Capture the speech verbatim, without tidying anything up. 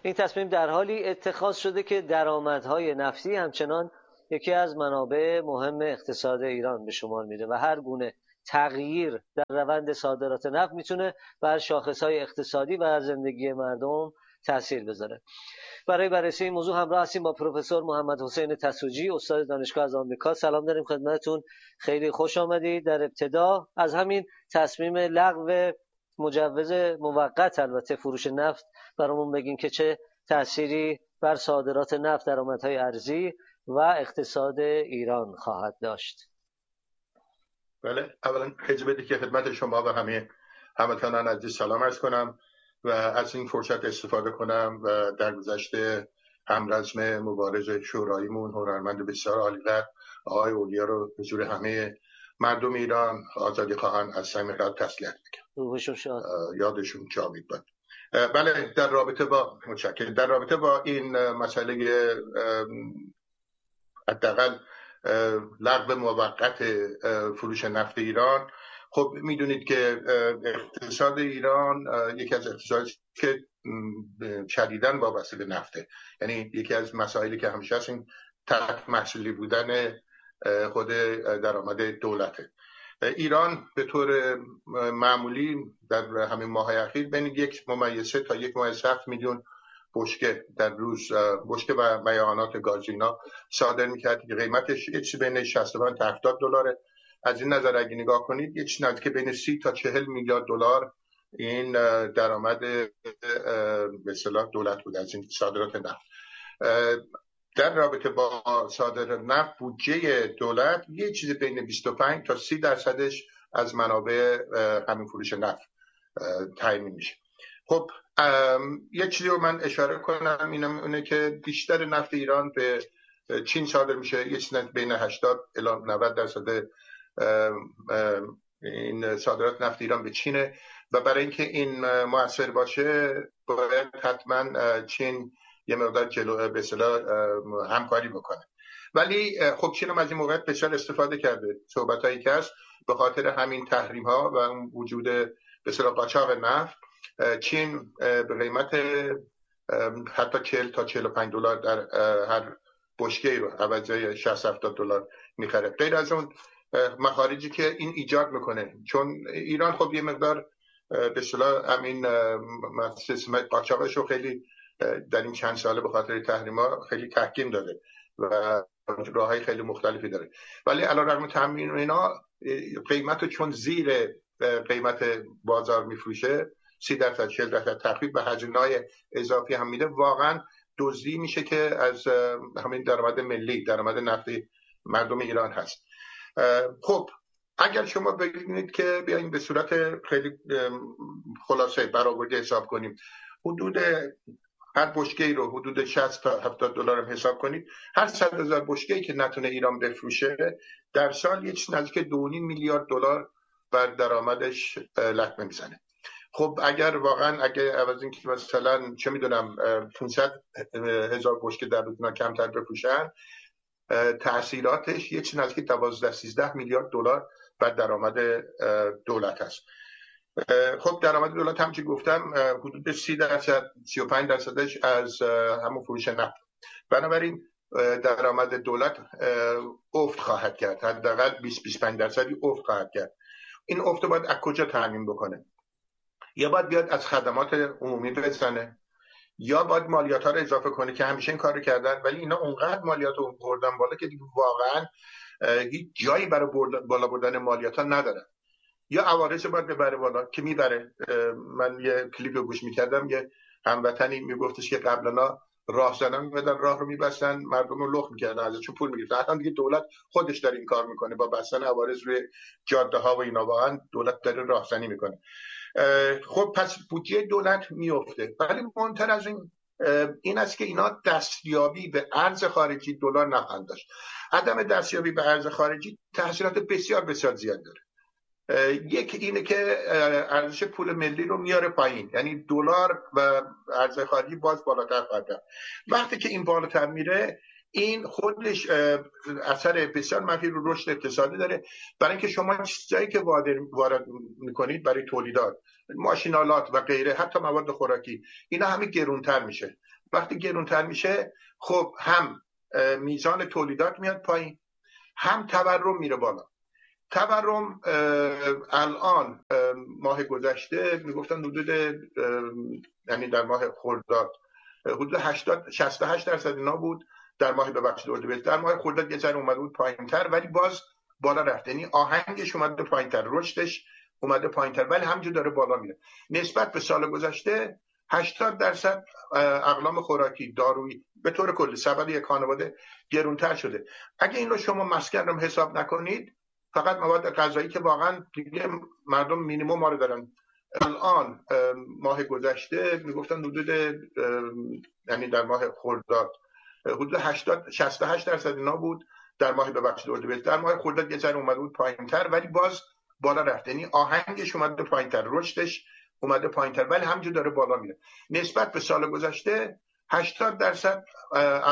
این تصمیم در حالی اتخاذ شده که درآمدهای نفتی همچنان یکی از منابع مهم اقتصاد ایران به شمار میره و هر گونه تغییر در روند صادرات نفت میتونه بر شاخصهای اقتصادی و زندگی مردم تاثیر بذاره. برای بررسی این موضوع همراه هستیم با پروفسور محمد حسین تسوجی، استاد دانشگاه از آمریکا. سلام داریم خدمتتون، خیلی خوش آمدید. در ابتدا از همین تصمیم لغو مجوز موقت البته فروش نفت برامون بگین که چه تأثیری بر صادرات نفت، درآمدهای ارزی و اقتصاد ایران خواهد داشت. بله، اولا اجازه بدید که خدمت شما و همه هموطنان عزیز سلام عرض کنم و از این فرصت استفاده کنم و در گذشته همرزم مبارز شوراییمون هنرمند بسیار عالی‌قدر آقای اولیا رو به حضور همه مردم ایران آزادی خواهان از صمیم قلب تسلیت میگم. روحشون شاد، یادشون جاوید باد. بله، در رابطه با متشکرم در رابطه با این مسئله حداقل لغو موقت فروش نفت ایران، خب میدونید که اقتصاد ایران یکی از اقتصادی که شدیداً وابسته به نفته، یعنی یکی از مسائلی که همیشه هست این تحت محصولی بودن خود درآمد دولته. ایران به طور معمولی در همین ماه‌های اخیر بین یک ممیز سه تا یک ممیز هفت میلیون بشکه در روز بشکه و میعانات گازینا صادر میکرد که قیمتش یه چیزی بین شصت و پنج تا هفتاد دلاره. از این نظر اگه نگاه کنید یه چیزی نزدیک بین سی تا چهل میلیارد دلار این درآمد به اصطلاح دولت بود از این صادرات نفت. در رابطه با صادرات نفت بودجه دولت یه چیزی بین بیست و پنج تا سی درصدش از منابع همین فروش نفت تامین میشه. خب یه چیزی رو من اشاره کنم اینم اینه که بیشتر نفت ایران به چین صادر میشه، یه چیزی بین هشتاد الی نود درصد این صادرات نفت ایران به چینه و برای اینکه این مؤثر باشه باید حتما چین یه مقدار جلو به اصطلاح همکاری بکنه. ولی خب چین هم از این موقعیت بسیار استفاده کرده. صحبتایی که هست به خاطر همین تحریم ها و وجود به اصطلاح قاچاق نفت، چین به قیمت حتی چهل تا چهل و پنج دلار در هر بشکه رو عوض شصت هفتاد دلار میخره. غیر از اون مخارجی که این ایجاد میکنه، چون ایران خب یه مقدار به اصطلاح همین سیستم قاچاقش رو خیلی در این چند ساله به خاطر تحریم‌ها خیلی تحکیم داده و راههای خیلی مختلفی داره، ولی علیرغم تحریم اینا قیمت چون زیر قیمت بازار میفروشه سی درصد چهل درصد تخفیف به هزینه‌های اضافی هم میده، واقعا دزدی میشه که از همین درآمد ملی، درآمد نفتی مردم ایران هست. خب اگر شما ببینید که بیاین به صورت خیلی خلاصه برآورده حساب کنیم، حدود هر بشکه‌ای رو حدود شصت تا هفتاد دلار هم حساب کنید، هر صد هزار بشکه‌ای که نتونه ایران بفروشه در سال یه چیز نزدیک دو و نیم میلیارد دلار بر درآمدش لطمه میزنه. خب اگر واقعا اگه عوض اینکه مثلا چه میدونم پانصد هزار بشکه در روز کمتر بفروشن، تأثیراتش یه چیز نزدیک دوازده سیزده میلیارد دلار بر درآمد دولت هست. خب درآمد دولت هم که گفتم حدود سی درصد سی و پنج درصدش از همون فروش نفت. بنابراین درآمد دولت افت خواهد کرد، حداقل بیست تا بیست و پنج درصدی افت خواهد کرد. این افت باید از کجا تامین بکنه؟ یا باید بیاد از خدمات عمومی بزنه، یا باید مالیات ها رو اضافه کنه که همیشه این کارو کردن ولی اینا اونقدر مالیات رو بردن بالا که دیگه واقعا هیچ جایی برای بالا بردن مالیات ها ندارن. یا عوارض باید ببره بالا که میبره. من یه کلیپ رو گوش میکردم، یه هموطنی میگفتش که قبلا راهزنان میمدن راه رو میبستن، مردم رو لخت میکردن، ازشون پول میگرفتن. الان دیگه دولت خودش داره این کار میکنه با بستن عوارض روی جاده ها و اینا، واقعا دولت داره راهزنی میکنه. خب پس بودجه دولت میفته، ولی مهمتر از این این است که اینا دستیابی به ارز خارجی دلار نخواهند داشت. عدم دستیابی به ارز خارجی تاثیرات بسیار بسیار زیاد داره. یک اینه که ارزش پول ملی رو میاره پایین، یعنی دلار و ارز خارجی باز بالاتر خواهد رفت. وقتی که این بالاتر میره این خودش اثر بسیار منفی رو رشد اقتصادی داره، برای اینکه شما چیزایی که وارد میکنید برای تولیدات، ماشینالات و غیره، حتی مواد خوراکی، اینا همه گرونتر میشه. وقتی گرونتر میشه خب هم میزان تولیدات میاد پایین، هم تورم میره بالا. تورم الان ماه گذشته میگفتن حدود، یعنی در ماه خرداد حدود هشتاد شصت و هشت درصد اینا بود، در ماه ببخشید اردیبهشت، در ماه خرداد یه ذره اومده بود پایینتر ولی باز بالا رفت، یعنی آهنگش اومده پایینتر، رشدش اومده پایینتر ولی همینجور داره بالا میره. نسبت به سال گذشته هشتاد درصد اقلام خوراکی، دارویی، به طور کلی سبد یک خانواده گرونتر شده. اگه این رو شما مسکن رو حساب نکنید، فقط مواد غذایی که واقعا دیگه مردم مینیمم ما رو دارن، الان ماه گذشته میگفتن حدود، یعنی در ماه خرداد حدود هشتاد شصت و هشت درصد اینا بود، در ماه ببخشید اردیبهشت، در ماه خرداد یه ذره اومده بود پایینتر ولی باز بالا رفت، یعنی آهنگش اومده پایینتر، رشدش اومده پایینتر ولی همینجور داره بالا میره. نسبت به سال گذشته هشتاد درصد